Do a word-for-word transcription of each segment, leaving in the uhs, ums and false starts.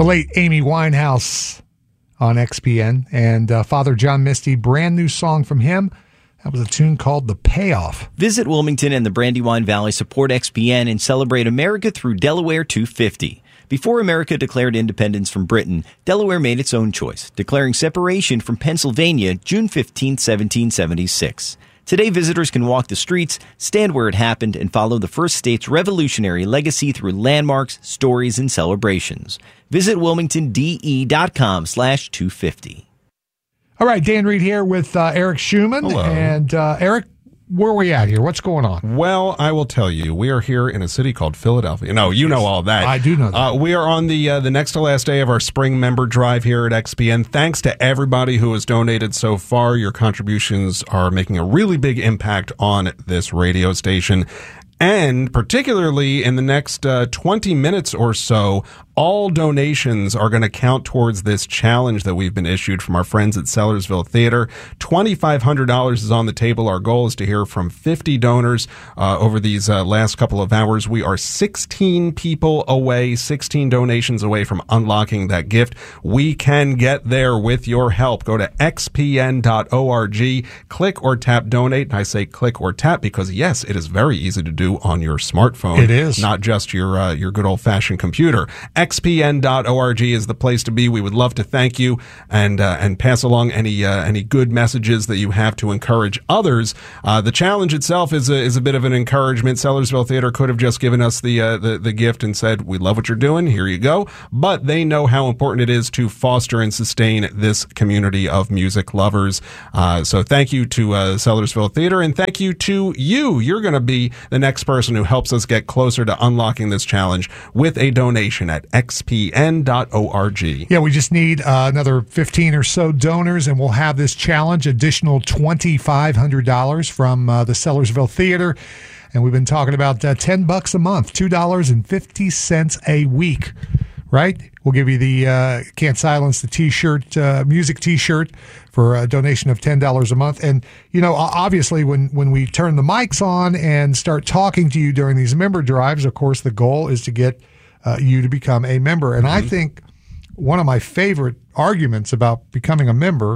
The late Amy Winehouse on X P N, and uh, Father John Misty, brand new song from him. That was a tune called The Payoff. Visit Wilmington and the Brandywine Valley, support X P N, and celebrate America through Delaware two fifty. Before America declared independence from Britain, Delaware made its own choice, declaring separation from Pennsylvania June fifteenth, seventeen seventy-six. Today, visitors can walk the streets, stand where it happened, and follow the first state's revolutionary legacy through landmarks, stories, and celebrations. Visit wilmingtondE.com slash 250. All right, Dan Reed here with uh, Eric Schumann. Hello. And uh, Eric, where are we at here? What's going on? Well, I will tell you, we are here in a city called Philadelphia. No, you know all that. I do know that. Uh, we are on the uh, the next to last day of our spring member drive here at X P N. Thanks to everybody who has donated so far. Your contributions are making a really big impact on this radio station. And particularly in the next uh, twenty minutes or so, all donations are going to count towards this challenge that we've been issued from our friends at Sellersville Theater. twenty-five hundred dollars is on the table. Our goal is to hear from fifty donors uh, over these uh, last couple of hours. We are sixteen people away, sixteen donations away from unlocking that gift. We can get there with your help. Go to x p n dot org, click or tap donate. And I say click or tap because, yes, it is very easy to do on your smartphone. It is. Not just your uh, your good old-fashioned computer. x p n dot org is the place to be. We would love to thank you and uh, and pass along any uh, any good messages that you have to encourage others. Uh, the challenge itself is a, is a bit of an encouragement. Sellersville Theater could have just given us the, uh, the the gift and said, "We love what you're doing. Here you go." But they know how important it is to foster and sustain this community of music lovers. Uh, so thank you to uh, Sellersville Theater, and thank you to you. You're going to be the next person who helps us get closer to unlocking this challenge with a donation at x p n dot org. Yeah, we just need uh, another fifteen or so donors, and we'll have this challenge, additional twenty-five hundred dollars from uh, the Sellersville Theater. And we've been talking about uh, ten bucks a month, two dollars and fifty cents a week, right? We'll give you the uh, Can't Silence the T-shirt, uh, music T-shirt for a donation of ten dollars a month. And, you know, obviously when, when we turn the mics on and start talking to you during these member drives, of course, the goal is to get uh, you to become a member. And mm-hmm. I think one of my favorite arguments about becoming a member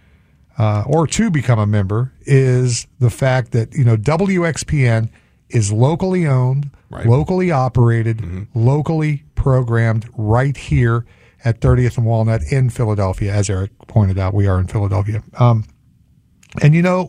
uh, or to become a member is the fact that, you know, W X P N is locally owned, right. locally operated, mm-hmm. locally programmed right here at thirtieth and Walnut in Philadelphia. As Eric pointed out, we are in Philadelphia. Um, and, you know,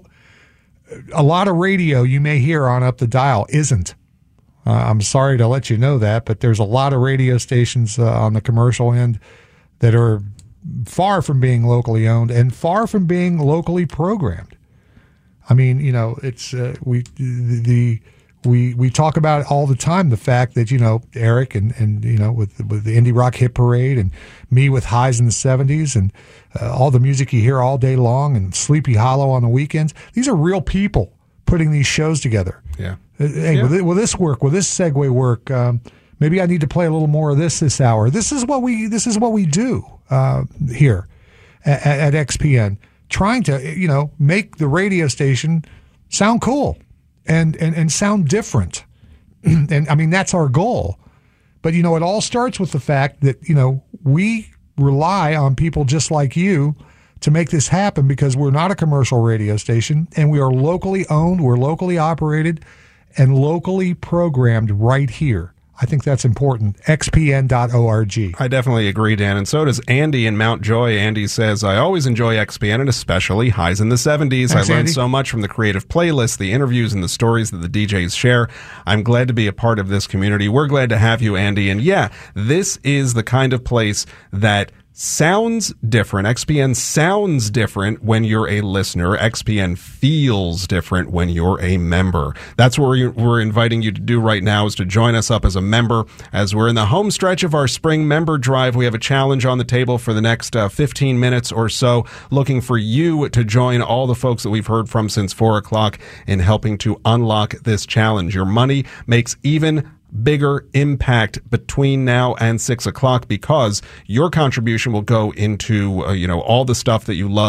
a lot of radio you may hear on up the dial isn't. Uh, I'm sorry to let you know that, but there's a lot of radio stations uh, on the commercial end that are far from being locally owned and far from being locally programmed. I mean, you know, it's uh, we the, the we we talk about it all the time, the fact that, you know, Eric and, and you know, with with the Indie Rock Hit Parade and me with Highs in the seventies and uh, all the music you hear all day long and Sleepy Hollow on the weekends, these are real people putting these shows together. Yeah. Uh, hey, yeah. Will, it, will this work? Will this segue work? Um, maybe I need to play a little more of this this hour. This is what we this is what we do uh, here at, at X P N, trying to, you know, make the radio station sound cool. And, and and sound different. And, I mean, that's our goal. But, you know, it all starts with the fact that, you know, we rely on people just like you to make this happen because we're not a commercial radio station, and we are locally owned, we're locally operated, and locally programmed right here. I think that's important. x p n dot org. I definitely agree, Dan, and so does Andy in Mount Joy. Andy says, I always enjoy X P N, and especially Highs in the seventies. Thanks, I learned Andy. so much from the creative playlists, the interviews, and the stories that the D Js share. I'm glad to be a part of this community. We're glad to have you, Andy. And yeah, this is the kind of place that sounds different. X P N sounds different when you're a listener. X P N feels different when you're a member. That's what we're, we're inviting you to do right now, is to join us up as a member. As we're in the home stretch of our spring member drive, we have a challenge on the table for the next uh, fifteen minutes or so, looking for you to join all the folks that we've heard from since four o'clock in helping to unlock this challenge. Your money makes even bigger impact between now and six o'clock because your contribution will go into uh, you know all the stuff that you love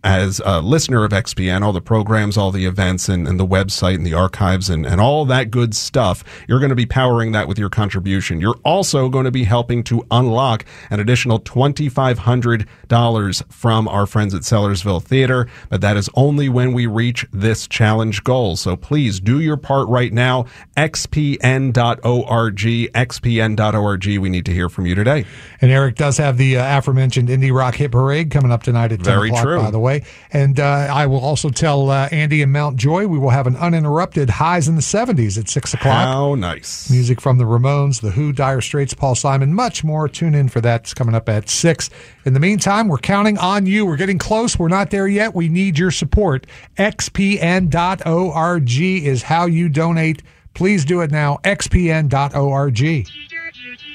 as a listener of X P N, all the programs, all the events, and, and the website and the archives and, and all that good stuff, you're going to be powering that with your contribution. You're also going to be helping to unlock an additional twenty-five hundred dollars from our friends at Sellersville Theater, but that is only when we reach this challenge goal. So please do your part right now. X P N dot org, X P N dot org. We need to hear from you today. And Eric does have the uh, aforementioned Indie Rock Hit Parade coming up tonight at ten Very o'clock, true. by the way. And uh, I will also tell uh, Andy and Mount Joy we will have an uninterrupted Highs in the seventies at six o'clock. How nice. Music from the Ramones, The Who, Dire Straits, Paul Simon, much more. Tune in for that. It's coming up at six. In the meantime, we're counting on you. We're getting close. We're not there yet. We need your support. X P N dot org is how you donate. Please do it now. X P N dot org.